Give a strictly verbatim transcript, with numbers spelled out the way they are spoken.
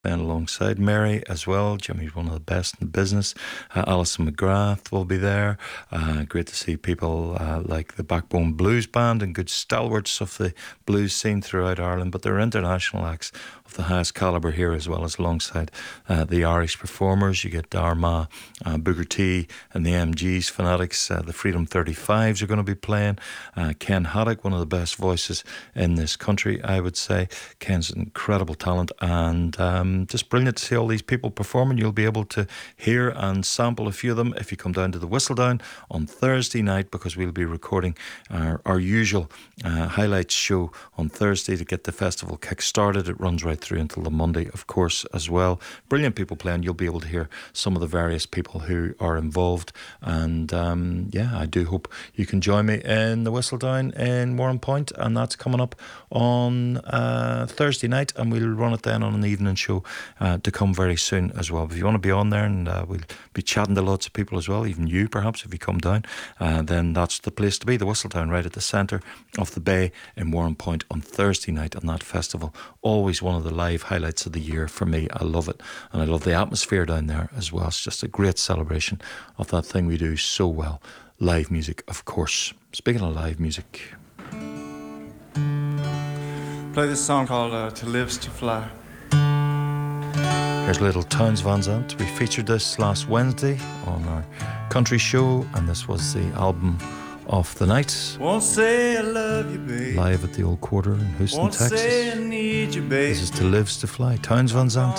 And alongside Mary as well. Jimmy's one of the best in the business. Uh, Alison McGrath will be there. Uh, great to see people uh, like the Backbone Blues Band and good stalwarts of the blues scene throughout Ireland. But there are international acts of the highest calibre here as well as alongside uh, the Irish performers. You get Dharma, uh, Booker T and the M Gs, Fanatics. Uh, the Freedom thirty-fives are going to be playing. Uh, Ken Haddock, one of the best voices in this country, I would say. Ken's an incredible talent and um, just brilliant to see all these people performing. You'll be able to hear and sample a few of them if you come down to the Whistledown on Thursday night, because we'll be recording our, our usual uh, highlights show on Thursday to get the festival kick-started. It runs right through until the Monday, of course, as well. Brilliant people playing. You'll be able to hear some of the various people who are involved. And um, yeah, I do hope you can join me in the Whistledown in Warrenpoint, and that's coming up on uh, Thursday night, and we'll run it then on an evening show uh, to come very soon as well. If you want to be on there, and uh, we'll be chatting to lots of people as well, even you perhaps if you come down, uh, then that's the place to be, the Whistledown, right at the centre of the bay in Warrenpoint on Thursday night on that festival. Always one of the live highlights of the year for me. I love it, and I love the atmosphere down there as well. It's just a great celebration of that thing we do so well, live music, of course. Speaking of live music, play this song called uh, To Live's to Fly. Here's Little Townes Van Zandt. We featured this last Wednesday on our country show, and this was the album of the night. Won't say I love you, babe. Live at the Old Quarter in Houston, Won't Texas. say I need you, babe. This is To Live's to Fly, Townes Van Zandt.